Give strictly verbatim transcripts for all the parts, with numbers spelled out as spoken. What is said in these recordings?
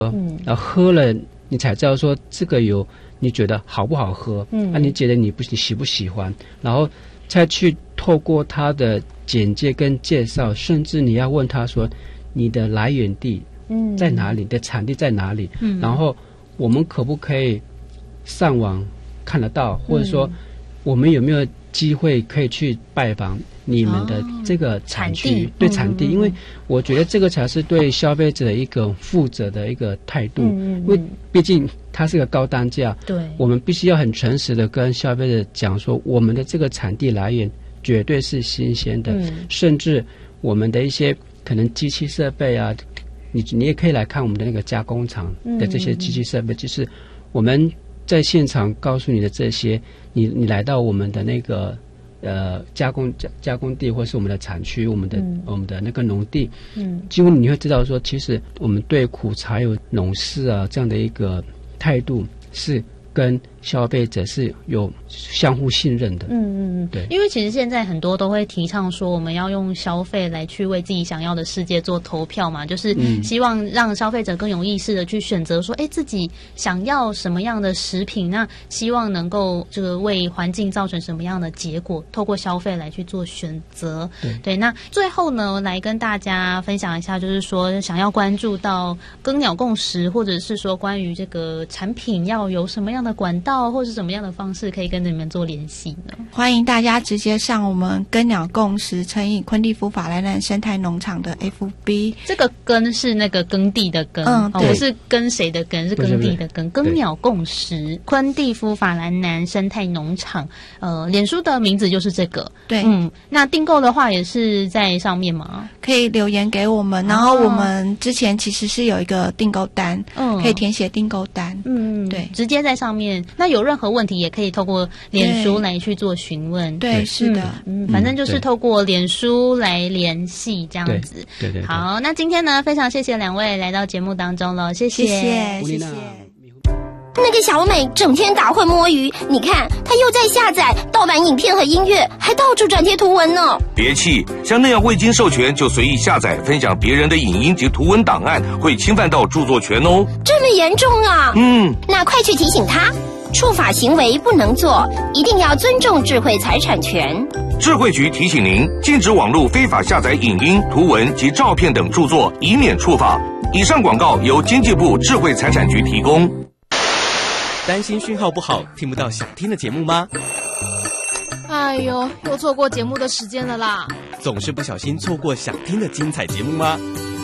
嗯， 然后喝了你才知道说这个有你觉得好不好喝，嗯，那、啊、你觉得你不你喜不喜欢，然后再去透过他的简介跟介绍，甚至你要问他说你的来源地嗯在哪里，你的产地在哪里，嗯，然后我们可不可以上网看得到，或者说我们有没有机会可以去拜访你们的这个产区、哦、产地对产地、嗯、因为我觉得这个才是对消费者的一个负责的一个态度、嗯、因为毕竟它是个高单价，对，我们必须要很诚实的跟消费者讲说我们的这个产地来源绝对是新鲜的、嗯、甚至我们的一些可能机器设备啊，你你也可以来看我们的那个加工厂的这些机器设备、嗯、就是我们在现场告诉你的这些，你你来到我们的那个呃加工加加工地，或是我们的产区，我们的、嗯、我们的那个农地，嗯，几乎你会知道说，其实我们对苦茶有农事啊这样的一个态度是跟消费者是有相互信任的。嗯嗯嗯，对，因为其实现在很多都会提倡说，我们要用消费来去为自己想要的世界做投票嘛，就是希望让消费者更有意识的去选择说，哎，自己想要什么样的食品，那希望能够这个为环境造成什么样的结果，透过消费来去做选择。对，对，那最后呢，来跟大家分享一下，就是说想要关注到耕鸟共识，或者是说关于这个产品要有什么样的管道，或是什么样的方式可以跟你们做联系呢？ 欢迎大家直接上我们耕鸟共识乘以昆蒂夫法兰南生态农场的 F B。 这个耕是那个耕地的耕，嗯，哦，不是跟谁的耕，是耕地的耕。耕鸟共识昆蒂夫法兰南生态农场，呃，脸书的名字就是这个。对，嗯，那订购的话也是在上面吗？ 可以留言给我们，然后我们之前其实是有一个订购单，嗯，可以填写订购单，嗯，对， 直接在上面。那有任何问题也可以透过脸书来去做询问。 对，对是的， 嗯，反正就是透过脸书来联系这样子。 对对对对。 好，那今天呢，非常谢谢两位来到节目当中了，谢谢， 谢谢，谢谢。 那个小美整天打混摸鱼，你看她又在下载盗版影片和音乐，还到处转贴图文呢。 别气，像那样未经授权就随意下载分享别人的影音及图文档案，会侵犯到著作权哦。 这么严重啊？嗯，那快去提醒她，触法行为不能做，一定要尊重智慧财产权。 智慧局提醒您，禁止网络非法下载影音、图文及照片等著作，以免触法。以上广告由经济部智慧财产局提供。 担心讯号不好，听不到想听的节目吗？ 哎呦，又错过节目的时间了啦！ 总是不小心错过想听的精彩节目吗？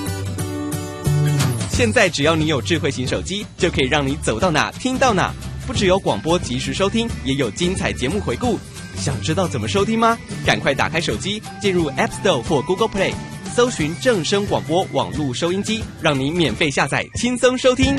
现在只要你有智慧型手机，就可以让你走到哪听到哪。不只有广播及时收听，也有精彩节目回顾。想知道怎么收听吗？赶快打开手机，进入 App Store 或 Google Play， 搜寻正声广播网络收音机，让你免费下载，轻松收听。